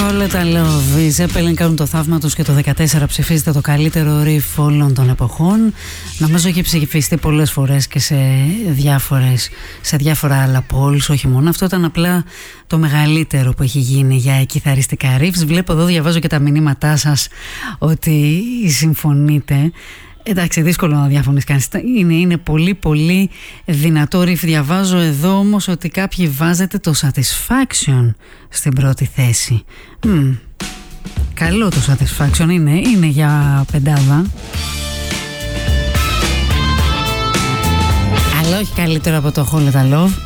Όλα τα Love. Οι Zeppelin κάνουν το θαύμα τους και το 14 ψηφίζεται το καλύτερο riff όλων των εποχών. Νομίζω έχει ψηφιστεί πολλές φορές και σε διάφορα άλλα polls. Όχι μόνο αυτό, ήταν απλά το μεγαλύτερο που έχει γίνει για κιθαριστικά riffs. Βλέπω εδώ, διαβάζω και τα μηνύματά σας ότι συμφωνείτε. Εντάξει, δύσκολο να διαφωνείς κανείς. Είναι πολύ πολύ δυνατό riff. Διαβάζω εδώ όμως ότι κάποιοι βάζετε το Satisfaction στην πρώτη θέση. Καλό το Satisfaction είναι για πεντάδα. Αλλά όχι καλύτερο από το All That Love.